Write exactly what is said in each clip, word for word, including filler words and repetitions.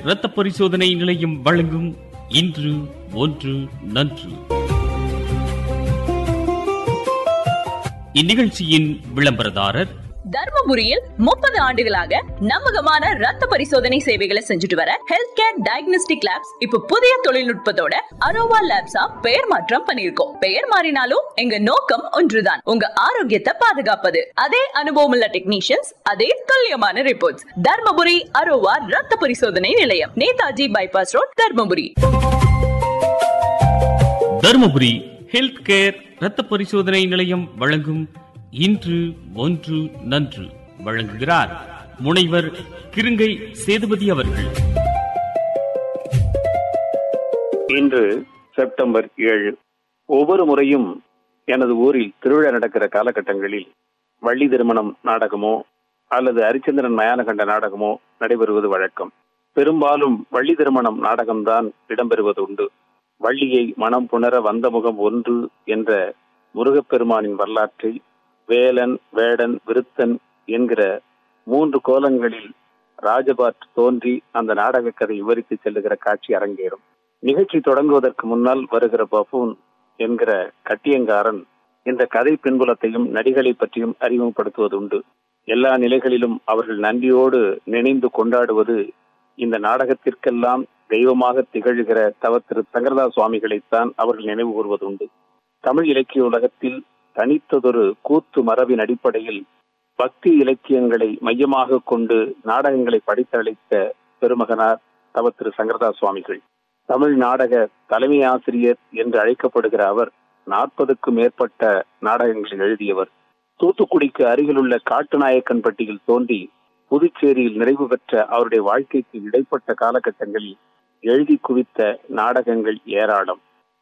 இரத்த பரிசோதனை நிலையம் வழங்கும் இன்று ஒன்று நன்று. இந்நிகழ்ச்சியின் விளம்பரதாரர் தர்மபுரியில் முப்பது ஆண்டுகளாக நம்பகமான ரத்த பரிசோதனை சேவைகளை செஞ்சுட்டு வர ஹெல்த் கேர் டயக்னோஸ்டிக் லேப்ஸ் இப்ப புதிய தொழில்நுட்பத்தோட அரோவா லேப்ஸா பெயர் மாற்றம் பண்ணிருக்கோம். பெயர் மாறினாலும் எங்க நோக்கம் ஒன்றுதான், உங்க ஆரோக்கியத்தை பாதுகாப்பது. அதே அனுபவம் உள்ள டெக்னீஷியன்ஸ், அதே துல்லியமான ரிப்போர்ட்ஸ். தர்மபுரி அரோவா ரத்த பரிசோதனை நிலையம், Netaji bypass road, Dharmapuri. Dharmapuri health care ரத்த பரிசோதனை நிலையம் வழங்கும் இன்று ஒன்று நன்று. வழங்குகிறார் முனைவர் கிருங்கை சேதுபதி அவர்கள். இன்று செப்டம்பர் ஏழு. ஒவ்வொரு முறையும் எனது ஊரில் திருவிழா நடக்கிற காலகட்டங்களில் வள்ளி திருமணம் நாடகமோ அல்லது ஹரிச்சந்திரன் மயானகண்ட நாடகமோ நடைபெறுவது வழக்கம். பெரும்பாலும் வள்ளி திருமணம் நாடகம்தான் இடம்பெறுவது உண்டு. வள்ளியை மனம் புணர வந்த முகம் ஒன்று என்ற முருகப்பெருமானின் வரலாற்றை வேலன், வேடன், விருத்தன் என்கிற மூன்று கோலங்களில் ராஜபாட் தோன்றி அந்த நாடக கதை விவரித்து செல்லுகிற காட்சி அரங்கேறும். நிகழ்ச்சி தொடங்குவதற்கு முன்னால் வருகிற பஃபூன் என்கிற கட்டியங்காரன் இந்த கதை பின்புலத்தையும் நடிகளை பற்றியும் அறிமுகப்படுத்துவது உண்டு. எல்லா நிலைகளிலும் அவர்கள் நன்றியோடு நினைந்து கொண்டாடுவது இந்த நாடகத்திற்கெல்லாம் தெய்வமாக திகழ்கிற தவ திரு சங்கரதாஸ் சுவாமிகளைத்தான் அவர்கள் நினைவு கூறுவது உண்டு. தமிழ் இலக்கிய உலகத்தில் தனித்ததொரு கூத்து மரபின் அடிப்படையில் பக்தி இலக்கியங்களை மையமாக கொண்டு நாடகங்களை படித்தளித்த பெருமகனார் தவ திரு சங்கரதாஸ் சுவாமிகள். தமிழ் நாடக தலைமை ஆசிரியர் என்று அழைக்கப்படுகிற அவர் நாற்பதுக்கும் மேற்பட்ட நாடகங்களை எழுதியவர். தூத்துக்குடிக்கு அருகிலுள்ள காட்டுநாயக்கன்பட்டியில் தோன்றி புதுச்சேரியில் நிறைவு பெற்ற அவருடைய வாழ்க்கைக்கு இடைப்பட்ட காலகட்டங்களில் எழுதி குவித்த நாடகங்கள் ஏராளம்.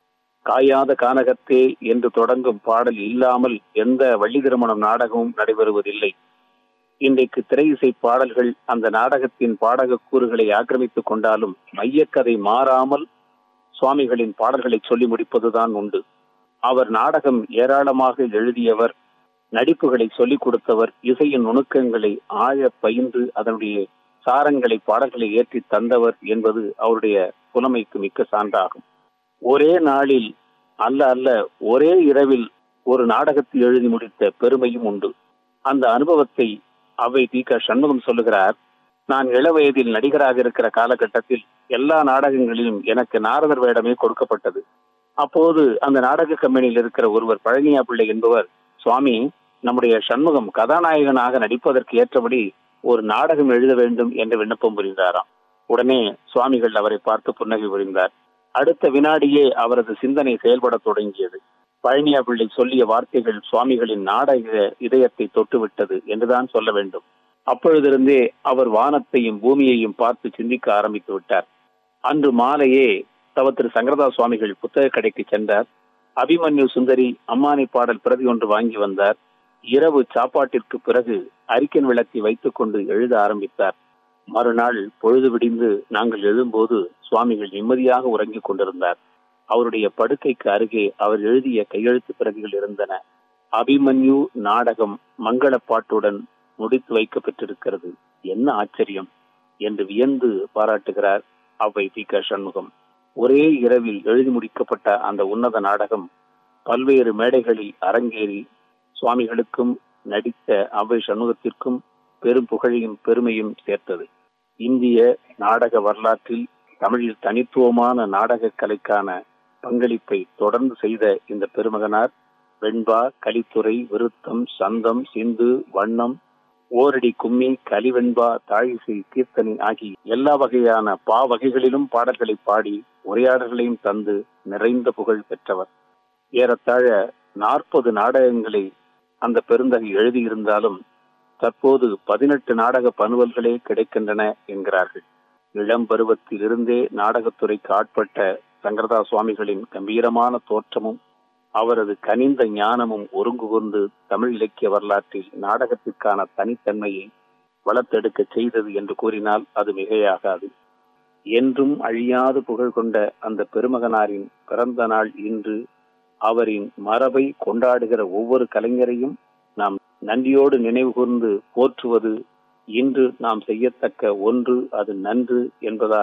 காயாத கானகத்தே என்று தொடங்கும் பாடல் இல்லாமல் எந்த வள்ளி திருமணம் நாடகமும் நடைபெறுவதில்லை. இன்றைக்கு திரை இசை பாடல்கள் அந்த நாடகத்தின் பாடக கூறுகளை ஆக்கிரமித்துக் கொண்டாலும் மையக்கதை மாறாமல் சுவாமிகளின் பாடல்களை சொல்லி முடிப்பதுதான் உண்டு. அவர் நாடகம் ஏராளமாக எழுதியவர், நடிப்புகளை சொல்லிக் கொடுத்தவர், இசையின் நுணுக்கங்களை ஆழ பயின்று அதனுடைய சாரங்களை பாடல்களை ஏற்றி தந்தவர் என்பது அவருடைய புலமைக்கு மிக்க சான்றாகும். ஒரே நாளில் அல்ல அல்ல ஒரே இரவில் ஒரு நாடகத்தை எழுதி முடித்த பெருமையும் உண்டு. அந்த அனுபவத்தை அவை தி க சண்முகம் சொல்லுகிறார். நான் இளவயதில் நடிகராக இருக்கிற காலகட்டத்தில் எல்லா நாடகங்களிலும் எனக்கு நாரதர் வேடமே கொடுக்கப்பட்டது. அப்போது அந்த நாடக கம்பெனியில் இருக்கிற ஒருவர் பழனியா பிள்ளை என்பவர், சுவாமி, நம்முடைய சண்முகம் கதாநாயகனாக நடிப்பதற்கு ஏற்றபடி ஒரு நாடகம் எழுத வேண்டும் என்ற விண்ணப்பம் புரிந்தாராம். உடனே சுவாமிகள் அவரை பார்த்து புன்னகை புரிந்தார். அடுத்த வினாடியே அவரது சிந்தனை செயல்பட தொடங்கியது. பழனியா பிள்ளை சொல்லிய வார்த்தைகள் சுவாமிகளின் நாடக இதயத்தை தொட்டுவிட்டது என்றுதான் சொல்ல வேண்டும். அப்பொழுதிருந்தே அவர் வானத்தையும் பூமியையும் பார்த்து சிந்திக்க ஆரம்பித்து விட்டார். அன்று மாலையே தவ திரு சங்கரதாஸ் சுவாமிகள் புத்தக கடைக்கு சென்றார். அபிமன்யு சுந்தரி அம்மானை பாடல் பிரதி ஒன்று வாங்கி வந்தார். இரவு சாப்பாட்டிற்கு பிறகு அரிக்கன் விளக்கை வைத்துக் கொண்டு எழுத ஆரம்பித்தார். மறுநாள் பொழுது விடிந்து நாங்கள் எழும்போது சுவாமிகள் நிம்மதியாக உறங்கிக் கொண்டிருந்தார். அவருடைய படுக்கைக்கு அருகே அவர் எழுதிய கையெழுத்து பிரதிகள் இருந்தன. அபிமன்யு நாடகம் மங்கள பாட்டுடன் முடித்து வைக்கப்பட்டிருக்கிறது, என்ன ஆச்சரியம் என்று வியந்து பாராட்டுகிறார் அவ்வை தி க சண்முகம். ஒரே இரவில் எழுதி முடிக்கப்பட்ட அந்த உன்னத நாடகம் பல்வேறு மேடைகளில் அரங்கேறி சுவாமிகளுக்கும் நடித்த அவ்வை சண்முகத்திற்கும் பெரும் புகழையும் பெருமையும் சேர்த்தது. இந்திய நாடக வரலாற்றில் தமிழில் தனித்துவமான நாடக கலைக்கான பங்களிப்பை தொடர்ந்து செய்த இந்த பெருமகனார் வெண்பா, கலித்துறை, விருத்தம், சந்தம், சிந்து, வண்ணம், ஓரடி கும்மி, கலிவெண்பா, தாழிசை, கீர்த்தனை ஆகிய எல்லா வகையான பா வகைகளிலும் பாடல்களை பாடி உரையாடல்களையும் தந்து நிறைந்த புகழ் பெற்றவர். ஏறத்தாழ நாற்பது நாடகங்களை அந்த பெருந்தகை எழுதியிருந்தாலும் தற்போது பதினெட்டு நாடக பனுவல்களே கிடைக்கின்றன என்கிறார்கள். இளம் பருவத்தில் இருந்தே நாடகத்துறைக்கு ஆட்பட்ட சங்கரதாஸ் சுவாமிகளின் கம்பீரமான தோற்றமும் அவரது கனிந்த ஞானமும் ஒருங்கு கொண்டு தமிழ் இலக்கிய வரலாற்றில் நாடகத்திற்கான தனித்தன்மையை வளர்த்தெடுக்க செய்தது என்று கூறினால் அது மிகையாகாது. என்றும் அழியாது புகழ் கொண்ட அந்த பெருமகனாரின் பிறந்த நாள் இன்று. அவரின் மரபை கொண்டாடுகிற ஒவ்வொரு கலைஞரையும் நாம் நன்றியோடு நினைவு கூர்ந்து போற்றுவது இன்று நாம் செய்யத்தக்க ஒன்று. அது நன்று என்பதால்